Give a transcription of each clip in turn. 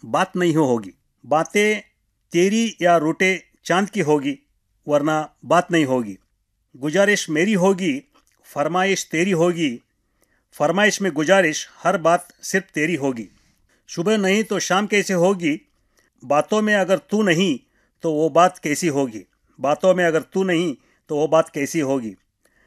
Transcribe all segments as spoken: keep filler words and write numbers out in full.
बात नहीं होगी। बातें तेरी या रोटे चांद की होगी, वरना बात नहीं होगी। गुजारिश मेरी होगी, फरमाइश तेरी होगी, फरमाइश में गुजारिश, हर बात सिर्फ तेरी होगी। सुबह नहीं तो शाम कैसे होगी, बातों में अगर तू नहीं तो वो बात कैसी होगी, बातों में अगर तू नहीं तो वो बात कैसी होगी।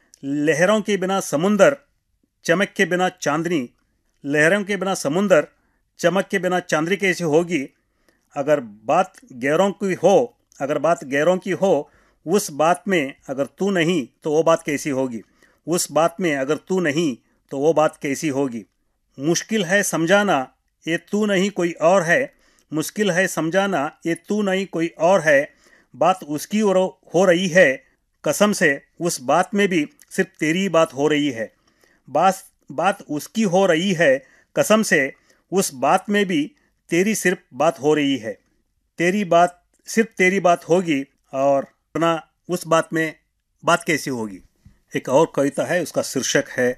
लहरों के बिना समुंदर, चमक के बिना चांदनी, लहरों के बिना समुंदर, चमक के बिना चांदनी कैसी होगी। अगर बात गैरों की हो, अगर बात गैरों की हो, उस बात में अगर तू नहीं तो वो बात कैसी होगी, उस बात में अगर तू नहीं तो वो बात कैसी होगी। मुश्किल है समझाना ये तू नहीं कोई और है, मुश्किल है समझाना ये तू नहीं कोई और है। बात उसकी ओर हो रही है, कसम से उस बात में भी सिर्फ तेरी बात हो रही है। बात बात उसकी हो रही है, कसम से उस बात में भी तेरी सिर्फ बात हो रही है। तेरी बात सिर्फ तेरी बात होगी और ना उस बात में बात कैसी होगी। एक और कविता है, उसका शीर्षक है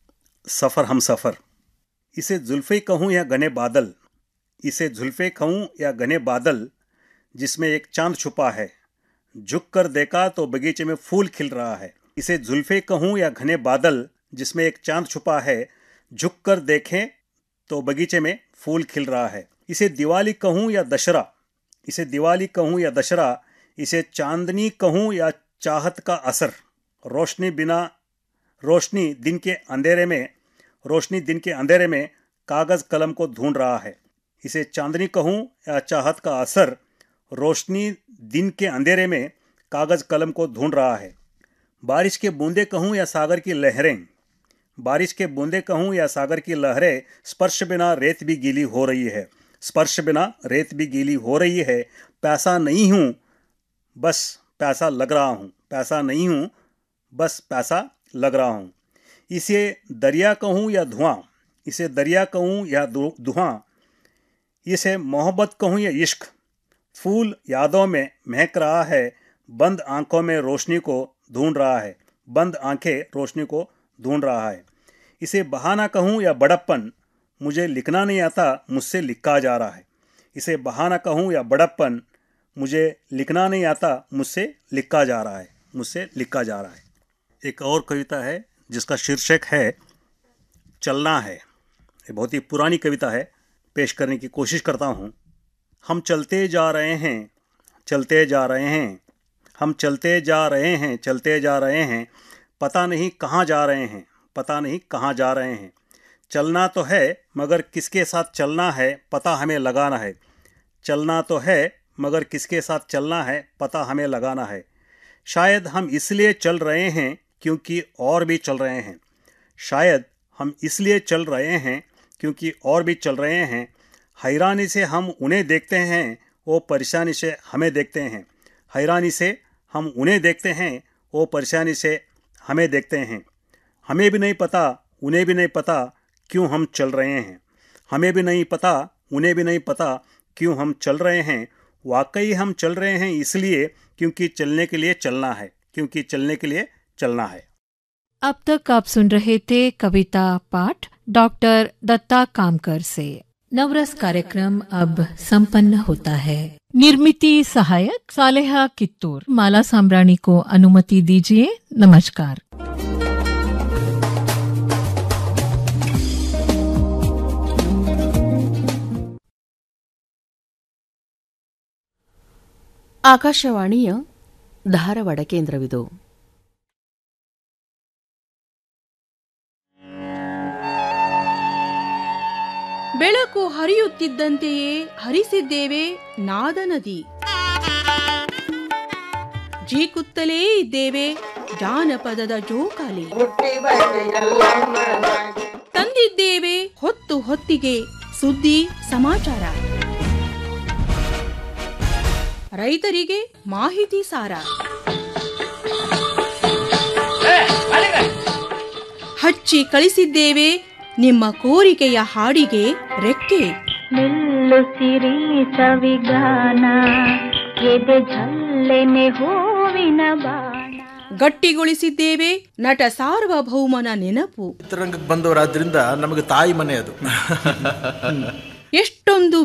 सफ़र हम सफ़र। इसे जुल्फ़े कहूँ या घने बादल, इसे जुल्फ़े कहूँ या घने बादल, जिसमें एक चांद छुपा है, झुक कर देखा तो बगीचे में फूल खिल रहा है। इसे जुल्फ़े कहूँ या घने बादल, जिसमें एक चांद छुपा है, झुक कर देखें तो बगीचे में फूल खिल रहा है। इसे दिवाली कहूँ या दशहरा, इसे दिवाली कहूँ या दशहरा, इसे चांदनी कहूँ या चाहत का असर। रोशनी बिना रोशनी दिन के अंधेरे में, रोशनी दिन के अंधेरे में कागज़ कलम को ढूंढ रहा है। इसे चांदनी कहूँ या चाहत का असर, रोशनी दिन के अंधेरे में कागज़ कलम को ढूंढ रहा है। बारिश के बूंदे कहूँ या सागर की लहरें, बारिश के बूंदे कहूँ या सागर की लहरें, स्पर्श बिना रेत भी गीली हो रही है, स्पर्श बिना रेत भी गीली हो रही है। पैसा नहीं हूँ बस पैसा लग रहा हूँ, पैसा नहीं हूँ बस पैसा लग रहा हूँ। इसे दरिया कहूँ या धुआं, इसे दरिया कहूँ या धुआं, इसे मोहब्बत कहूँ या इश्क, फूल यादों में महक रहा है, बंद आंखों में रोशनी को ढूंढ रहा है, बंद आंखें रोशनी को ढूंढ रहा है। इसे बहाना कहूँ या बड़प्पन, मुझे लिखना नहीं आता मुझसे लिखा जा रहा है। इसे बहाना कहूँ या बड़प्पन, मुझे लिखना नहीं आता मुझसे लिखा जा रहा है, मुझसे लिखा जा रहा है। एक और कविता है जिसका शीर्षक है चलना है। ये बहुत ही पुरानी कविता है, पेश करने की कोशिश करता हूँ। हम चलते जा रहे हैं, चलते जा रहे हैं, हम चलते जा रहे हैं, चलते जा रहे हैं, पता नहीं कहाँ जा रहे हैं, पता नहीं कहाँ जा रहे हैं। चलना तो है मगर किसके साथ चलना है पता हमें लगाना है। चलना तो है मगर किसके साथ चलना है पता हमें लगाना है। शायद हम इसलिए चल रहे हैं क्योंकि और भी चल रहे हैं, शायद हम इसलिए चल रहे हैं क्योंकि और भी चल रहे हैं। हैरानी से हम उन्हें देखते हैं, वो परेशानी से हमें देखते हैं। हैरानी से हम उन्हें देखते हैं, वो परेशानी से हमें देखते हैं। हमें भी नहीं पता, उन्हें भी नहीं पता क्यों हम चल रहे हैं। हमें भी नहीं पता, उन्हें भी नहीं पता क्यों हम चल रहे हैं। वाकई हम चल रहे हैं इसलिए क्योंकि चलने के लिए चलना है, क्योंकि चलने के लिए चलना है। अब तक आप सुन रहे थे कविता पाठ डॉक्टर दत्ता कामकर से। नवरस कार्यक्रम अब संपन्न होता है। निर्मिति सहायक सालेहा कित्तूर। माला साम्राणी को अनुमति दीजिए। नमस्कार। ಆಕಾಶವಾಣಿಯ ಧಾರವಾಡ ಕೇಂದ್ರವಿದು. ಬೆಳಕು ಹರಿಯುತ್ತಿದ್ದಂತೆಯೇ ಹರಿಸಿದ್ದೇವೆ ನಾದ ನದಿ, ಜೀಕುತ್ತಲೇ ಇದ್ದೇವೆ ಜಾನಪದದ ಜೋಕಾಲಿ. ತಂದಿದ್ದೇವೆ ಹೊತ್ತು ಹೊತ್ತಿಗೆ ಸುದ್ದಿ ಸಮಾಚಾರ, ರೈತರಿಗೆ ಮಾಹಿತಿ ಸಾರ. ಹಚ್ಚಿ ಕಳಿಸಿದ್ದೇವೆ ನಿಮ್ಮ ಕೋರಿಕೆಯ ಹಾಡಿಗೆ ರೆಕ್ಕೆ. ನಿಲ್ಲುಸಿರಿ ಸವಿಗಾನ ಎದೆ ಝಲ್ಲೆನೆ ಹೂವಿನ ಬಾಣ. ಗಟ್ಟಿಗೊಳಿಸಿದ್ದೇವೆ ನಟ ಸಾರ್ವಭೌಮನ ನೆನಪು. ಚಿತ್ರರಂಗಕ್ಕೆ ಬಂದವರಾದ್ರಿಂದ ನಮಗೆ ತಾಯಿ ಮನೆ ಅದು. ಎಷ್ಟೊಂದು